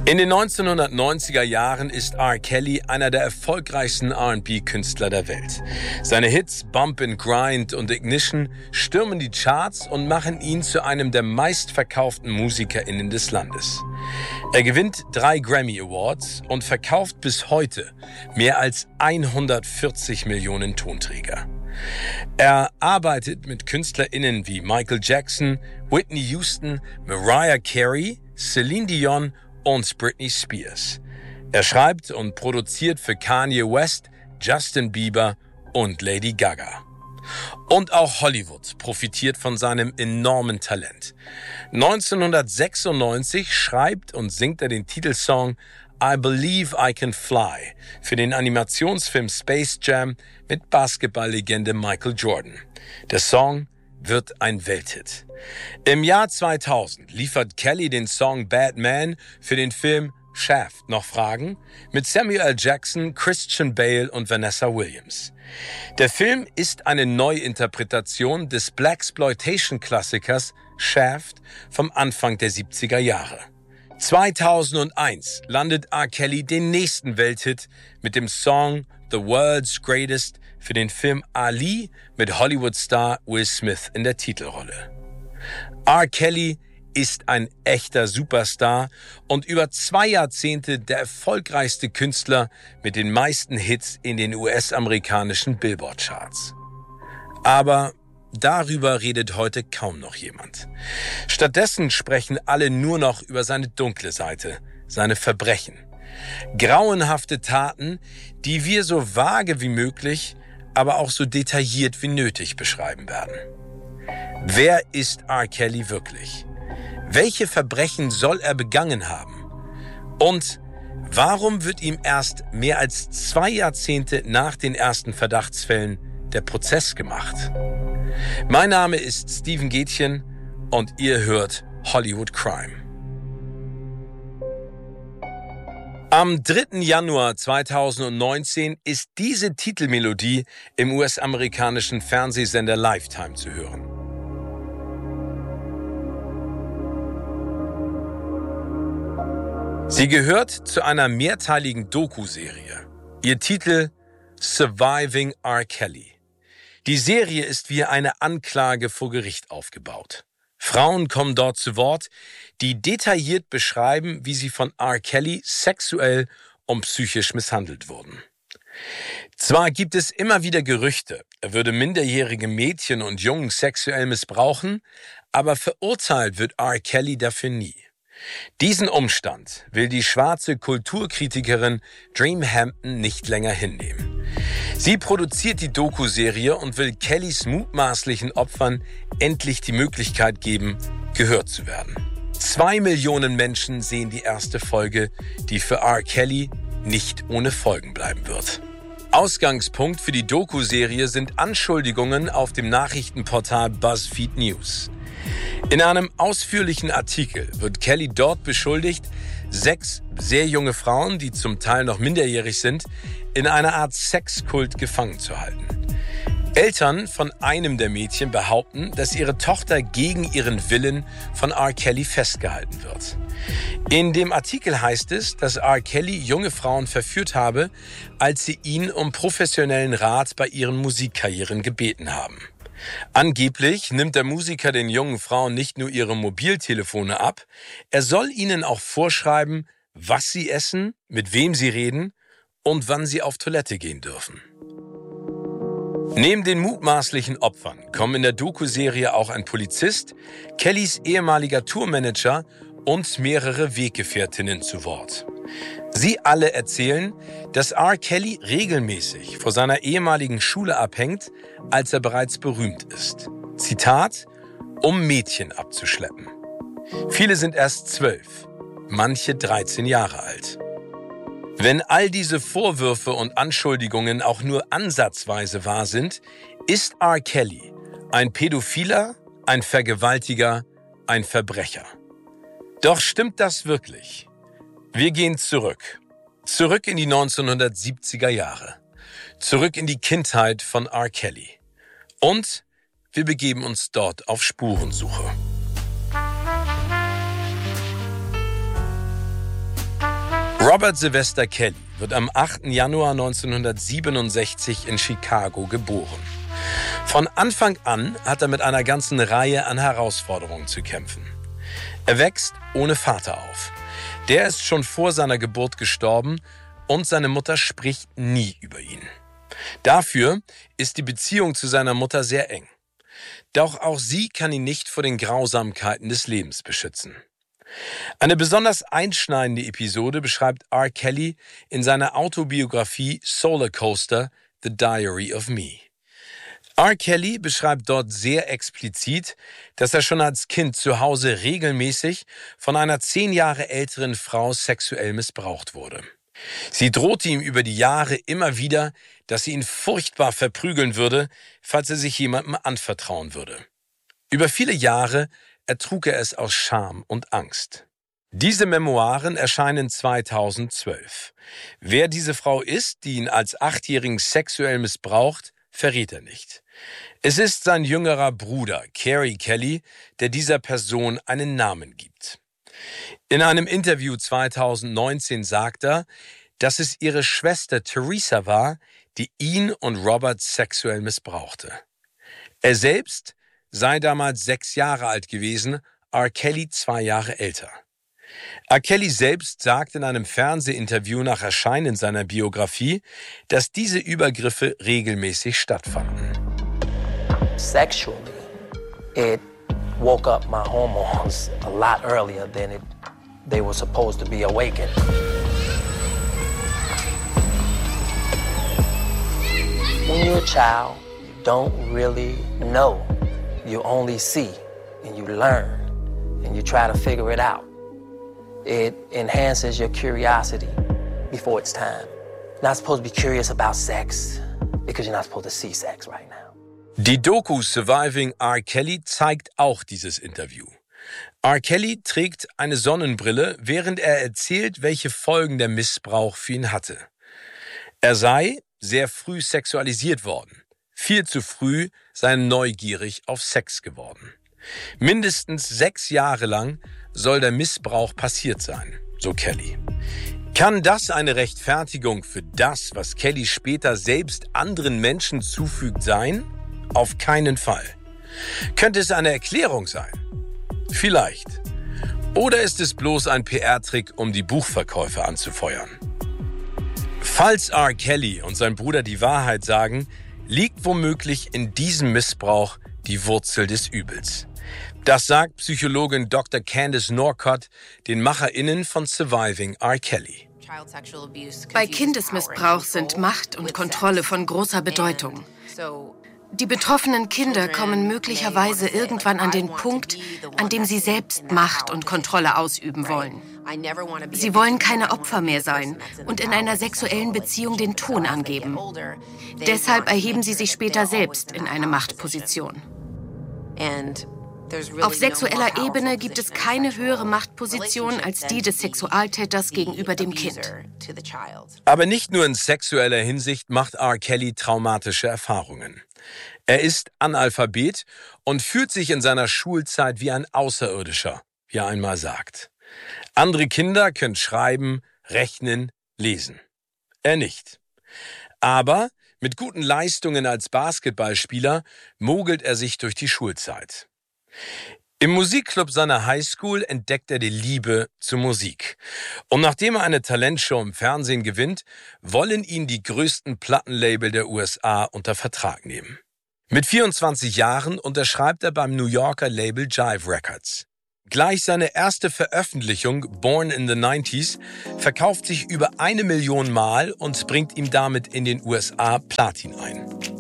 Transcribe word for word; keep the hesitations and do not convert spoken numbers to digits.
In den neunzehnhundertneunziger Jahren ist R. Kelly einer der erfolgreichsten R und B-Künstler der Welt. Seine Hits Bump and Grind und Ignition stürmen die Charts und machen ihn zu einem der meistverkauften MusikerInnen des Landes. Er gewinnt drei Grammy Awards und verkauft bis heute mehr als hundertvierzig Millionen Tonträger. Er arbeitet mit KünstlerInnen wie Michael Jackson, Whitney Houston, Mariah Carey, Celine Dion und Britney Spears. Er schreibt und produziert für Kanye West, Justin Bieber und Lady Gaga. Und auch Hollywood profitiert von seinem enormen Talent. neunzehnhundertsechsundneunzig schreibt und singt er den Titelsong I Believe I Can Fly für den Animationsfilm Space Jam mit Basketballlegende Michael Jordan. Der Song wird ein Welthit. Im Jahr zweitausend liefert Kelly den Song Bad Man für den Film Shaft. Noch Fragen? Mit Samuel L. Jackson, Christian Bale und Vanessa Williams. Der Film ist eine Neuinterpretation des Blaxploitation-Klassikers Shaft vom Anfang der siebziger Jahre. zweitausendeins landet R. Kelly den nächsten Welthit mit dem Song The World's Greatest für den Film Ali mit Hollywood-Star Will Smith in der Titelrolle. R. Kelly ist ein echter Superstar und über zwei Jahrzehnte der erfolgreichste Künstler mit den meisten Hits in den U S-amerikanischen Billboard-Charts. Aber darüber redet heute kaum noch jemand. Stattdessen sprechen alle nur noch über seine dunkle Seite, seine Verbrechen. Grauenhafte Taten, die wir so vage wie möglich, aber auch so detailliert wie nötig beschreiben werden. Wer ist R. Kelly wirklich? Welche Verbrechen soll er begangen haben? Und warum wird ihm erst mehr als zwei Jahrzehnte nach den ersten Verdachtsfällen der Prozess gemacht? Mein Name ist Steven Gätchen und ihr hört Hollywood Crime. Am dritten Januar zweitausendneunzehn ist diese Titelmelodie im U S-amerikanischen Fernsehsender Lifetime zu hören. Sie gehört zu einer mehrteiligen Doku-Serie. Ihr Titel Surviving R. Kelly. Die Serie ist wie eine Anklage vor Gericht aufgebaut. Frauen kommen dort zu Wort, die detailliert beschreiben, wie sie von R. Kelly sexuell und psychisch misshandelt wurden. Zwar gibt es immer wieder Gerüchte, er würde minderjährige Mädchen und Jungen sexuell missbrauchen, aber verurteilt wird R. Kelly dafür nie. Diesen Umstand will die schwarze Kulturkritikerin Dream Hampton nicht länger hinnehmen. Sie produziert die Doku-Serie und will Kellys mutmaßlichen Opfern endlich die Möglichkeit geben, gehört zu werden. Zwei Millionen Menschen sehen die erste Folge, die für R. Kelly nicht ohne Folgen bleiben wird. Ausgangspunkt für die Doku-Serie sind Anschuldigungen auf dem Nachrichtenportal BuzzFeed News. In einem ausführlichen Artikel wird Kelly dort beschuldigt, sechs sehr junge Frauen, die zum Teil noch minderjährig sind, in einer Art Sexkult gefangen zu halten. Eltern von einem der Mädchen behaupten, dass ihre Tochter gegen ihren Willen von R. Kelly festgehalten wird. In dem Artikel heißt es, dass R. Kelly junge Frauen verführt habe, als sie ihn um professionellen Rat bei ihren Musikkarrieren gebeten haben. Angeblich nimmt der Musiker den jungen Frauen nicht nur ihre Mobiltelefone ab, er soll ihnen auch vorschreiben, was sie essen, mit wem sie reden und wann sie auf Toilette gehen dürfen. Neben den mutmaßlichen Opfern kommen in der Doku-Serie auch ein Polizist, Kellys ehemaliger Tourmanager und mehrere Weggefährtinnen zu Wort. Sie alle erzählen, dass R. Kelly regelmäßig vor seiner ehemaligen Schule abhängt, als er bereits berühmt ist. Zitat, um Mädchen abzuschleppen. Viele sind erst zwölf, manche dreizehn Jahre alt. Wenn all diese Vorwürfe und Anschuldigungen auch nur ansatzweise wahr sind, ist R. Kelly ein Pädophiler, ein Vergewaltiger, ein Verbrecher. Doch stimmt das wirklich? Wir gehen zurück. Zurück in die neunzehnhundertsiebziger Jahre. Zurück in die Kindheit von R. Kelly. Und wir begeben uns dort auf Spurensuche. Robert Sylvester Kelly wird am achten Januar neunzehnhundertsiebenundsechzig in Chicago geboren. Von Anfang an hat er mit einer ganzen Reihe an Herausforderungen zu kämpfen. Er wächst ohne Vater auf. Der ist schon vor seiner Geburt gestorben und seine Mutter spricht nie über ihn. Dafür ist die Beziehung zu seiner Mutter sehr eng. Doch auch sie kann ihn nicht vor den Grausamkeiten des Lebens beschützen. Eine besonders einschneidende Episode beschreibt R. Kelly in seiner Autobiografie Solar Coaster, The Diary of Me. R. Kelly beschreibt dort sehr explizit, dass er schon als Kind zu Hause regelmäßig von einer zehn Jahre älteren Frau sexuell missbraucht wurde. Sie drohte ihm über die Jahre immer wieder, dass sie ihn furchtbar verprügeln würde, falls er sich jemandem anvertrauen würde. Über viele Jahre ertrug er es aus Scham und Angst. Diese Memoiren erscheinen zweitausendzwölf. Wer diese Frau ist, die ihn als Achtjährigen sexuell missbraucht, verrät er nicht. Es ist sein jüngerer Bruder, Kerry Kelly, der dieser Person einen Namen gibt. In einem Interview zweitausendneunzehn sagt er, dass es ihre Schwester Teresa war, die ihn und Robert sexuell missbrauchte. Er selbst sei damals sechs Jahre alt gewesen, R. Kelly zwei Jahre älter. R. Kelly selbst sagt in einem Fernsehinterview nach Erscheinen seiner Biografie, dass diese Übergriffe regelmäßig stattfanden. Sexually, it woke up my hormones a lot earlier than it, they were supposed to be awakened. When you're a child, you don't really know. You only see and you learn and you try to figure it out. It enhances your curiosity before it's time. You're not supposed to be curious about sex because you're not supposed to see sex right now. Die Doku Surviving R. Kelly zeigt auch dieses Interview. R. Kelly trägt eine Sonnenbrille, während er erzählt, welche Folgen der Missbrauch für ihn hatte. Er sei sehr früh sexualisiert worden. Viel zu früh sei er neugierig auf Sex geworden. Mindestens sechs Jahre lang soll der Missbrauch passiert sein, so Kelly. Kann das eine Rechtfertigung für das, was Kelly später selbst anderen Menschen zufügt, sein? Auf keinen Fall. Könnte es eine Erklärung sein? Vielleicht. Oder ist es bloß ein P R-Trick, um die Buchverkäufe anzufeuern? Falls R. Kelly und sein Bruder die Wahrheit sagen, liegt womöglich in diesem Missbrauch die Wurzel des Übels. Das sagt Psychologin Doktor Candace Norcott den MacherInnen von Surviving R. Kelly. Bei Kindesmissbrauch sind Macht und Kontrolle von großer Bedeutung. Die betroffenen Kinder kommen möglicherweise irgendwann an den Punkt, an dem sie selbst Macht und Kontrolle ausüben wollen. Sie wollen keine Opfer mehr sein und in einer sexuellen Beziehung den Ton angeben. Deshalb erheben sie sich später selbst in eine Machtposition. Auf sexueller Ebene gibt es keine höhere Machtposition als die des Sexualtäters gegenüber dem Kind. Aber nicht nur in sexueller Hinsicht macht R. Kelly traumatische Erfahrungen. Er ist Analphabet und fühlt sich in seiner Schulzeit wie ein Außerirdischer, wie er einmal sagt. Andere Kinder können schreiben, rechnen, lesen. Er nicht. Aber mit guten Leistungen als Basketballspieler mogelt er sich durch die Schulzeit. Im Musikclub seiner Highschool entdeckt er die Liebe zur Musik. Und nachdem er eine Talentshow im Fernsehen gewinnt, wollen ihn die größten Plattenlabel der U S A unter Vertrag nehmen. Mit vierundzwanzig Jahren unterschreibt er beim New Yorker Label Jive Records. Gleich seine erste Veröffentlichung, Born in the neunziger, verkauft sich über eine Million Mal und bringt ihm damit in den U S A Platin ein.